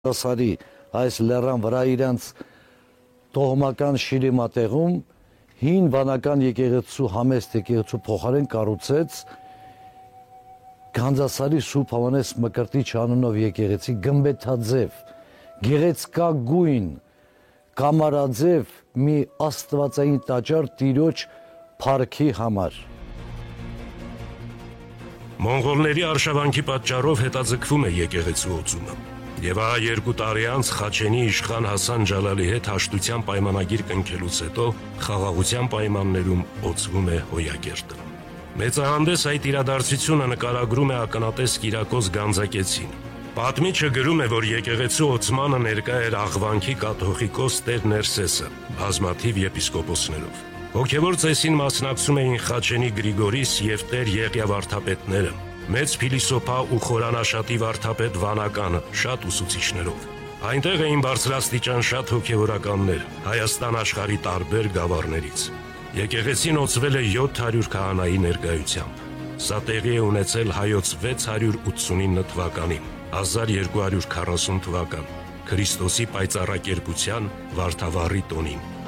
Սարի այս լեռան վրա իրանց տոհմական շիրիմատեղում հին վանական եկեղեցու համեստ եկեղեցու փոխարեն կառուցեց Գանձասարի Սուրբ Հովհաննես Մկրտիչ անունով եկեղեցի գմբեթաձև, գեղեցկագույն, կամարաձև մի աստվածային տաճար Տիրոջ փառքի համար։ Մոնղոլների արշավանքի պատճառով հետաձգվում է եկեղեցու օծումը։ Եվ ահա 2 տարի անց Խաչենի իշխան Հասան Ջալալի հետ հաշտության պայմանագիր կնքելուց հետո խաղաղության պայմաններում օծվում է Հոյակերտը։ Մեծահանդես այդ իրադարձությունը նկարագրում է ականատես Կիրակոս Գանձակեցին։ Պատմիչը գրում է, որ եկեղեցու օծմանը ներկա էր Աղվանքի կաթողիկոս Տեր Ներսեսը, բազմաթիվ եպիսկոպոսներով։ Հոգևոր ծեսին մասնակցում էին Խաչենի Գրիգորիս և Տեր Եղիա վարդապետները, մեծ փիլիսոփա ու խորանաշատի վարդապետ Վանականը շատ ուսուցիչներով։ Այնտեղ էին բարձրաստիճան շատ հոգևորականներ Հայաստան աշխարհի տարբեր գավառներից։ Եկեղեցին օծվել է 700 քահանայի ներկայությամբ։ Սա տեղի է ունեցել հայոց 689 թվականին, 1240 թվական, Քրիստոսի պայծառակերպության Վարդավառի տոնին։